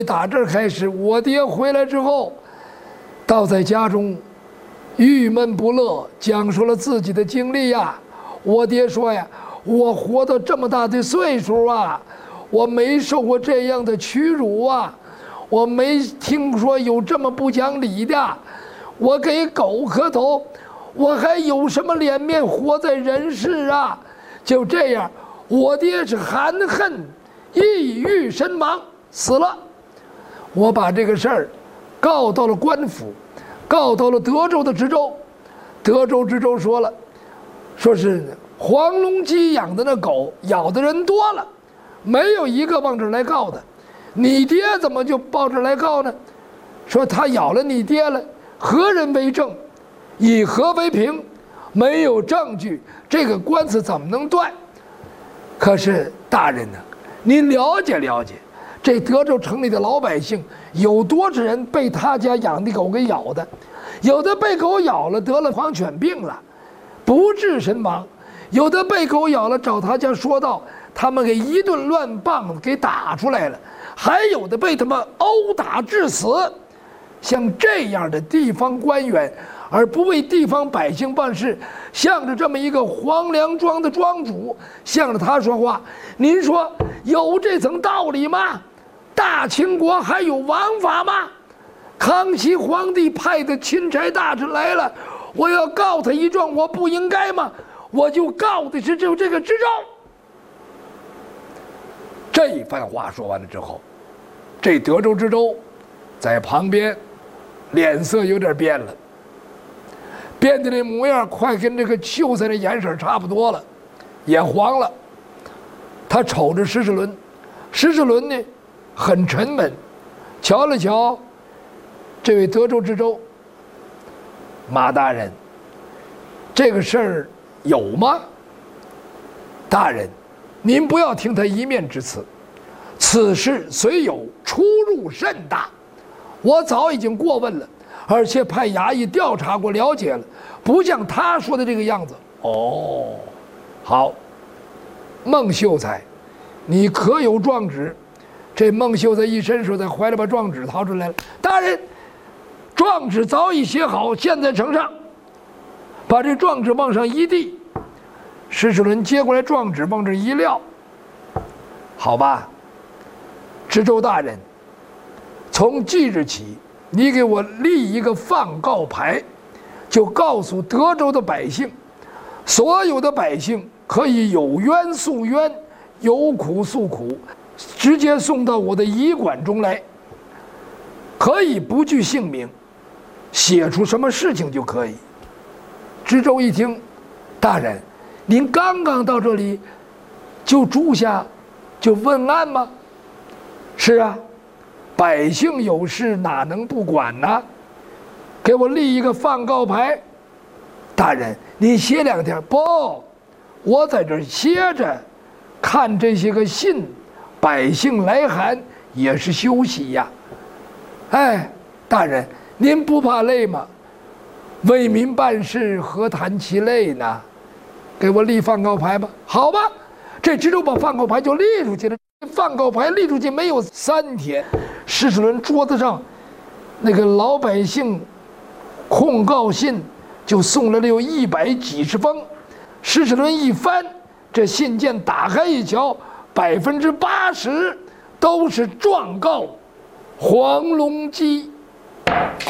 打这儿开始，我爹回来之后，倒在家中郁闷不乐，讲述了自己的经历呀。我爹说呀，我活到这么大的岁数啊，我没受过这样的屈辱啊，我没听说有这么不讲理的，我给狗磕头，我还有什么脸面活在人世啊？就这样，我爹是含恨抑郁身亡，死了。我把这个事儿告到了官府，告到了德州的知州。德州知州说了，说是黄龙基养的那狗咬的人多了，没有一个往这儿来告的。你爹怎么就抱这儿来告呢？说他咬了你爹了，何人为证？以何为凭？没有证据，这个官司怎么能断？可是大人呢，您了解了解，这德州城里的老百姓有多少人被他家养的狗给咬的？有的被狗咬了得了狂犬病了，不治身亡；有的被狗咬了找他家说道，他们给一顿乱棒子给打出来了；还有的被他们殴打致死。像这样的地方官员而不为地方百姓办事，向着这么一个黄梁庄的庄主，向着他说话，您说有这层道理吗？大清国还有王法吗？康熙皇帝派的钦差大臣来了，我要告他一状，我不应该吗？我就告的是这个知州。这一番话说完了之后，这德州知州在旁边脸色有点变了，变的那模样快跟这个秀才的颜色差不多了，眼黄了。他瞅着施世伦，施世伦呢很沉稳，瞧了瞧这位德州知州，马大人，这个事儿有吗？大人，您不要听他一面之词，此事虽有，出入甚大，我早已经过问了，而且派衙役调查过了解了，不像他说的这个样子。哦，好，孟秀才，你可有状纸？这孟秀才一伸手，在怀里把状纸掏出来了。大人，状纸早已写好，现在呈上。把这状纸往上一递，施世伦接过来状纸，往这一撂。好吧，知州大人，从即日起，你给我立一个放告牌，就告诉德州的百姓，所有的百姓可以有冤诉冤，有苦诉苦，直接送到我的驿馆中来，可以不具姓名，写出什么事情就可以。知州一听，大人，您刚刚到这里就住下就问案吗？是啊，百姓有事哪能不管呢？给我立一个放告牌。大人，您歇2天。不，我在这儿歇着，看这些个信，百姓来函也是休息呀。哎，大人，您不怕累吗？为民办事，何谈其累呢？给我立放告牌吧。好吧，这知州把放告牌就立出去了。放告牌立出去没有3天，施世伦桌子上那个老百姓控告信就送来了有100几十封。施世伦一翻，这信件打开一瞧，80%都是状告黄龙基。